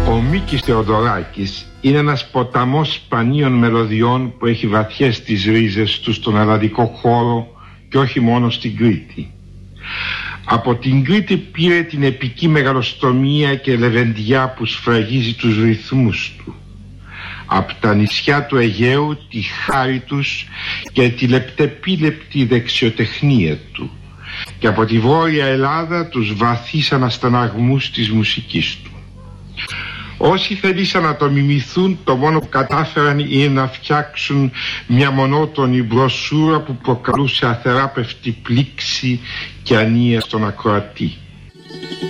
Ο Μίκης Θεοδωράκης είναι ένας ποταμός σπανίων μελωδιών που έχει βαθιές τις ρίζες του στον ελλαδικό χώρο και όχι μόνο στην Κρήτη. Από την Κρήτη πήρε την επική μεγαλοστομία και λεβεντιά που σφραγίζει τους ρυθμούς του. Από τα νησιά του Αιγαίου τη χάρη τους και τη λεπτεπίλεπτη δεξιοτεχνία του. Και από τη Βόρεια Ελλάδα τους βαθύς ανασταναγμούς της μουσικής του. Όσοι θελήσαν να το μιμηθούν, το μόνο που κατάφεραν είναι να φτιάξουν μια μονότονη μπροσούρα που προκαλούσε αθεράπευτη πλήξη και ανία στον ακροατή.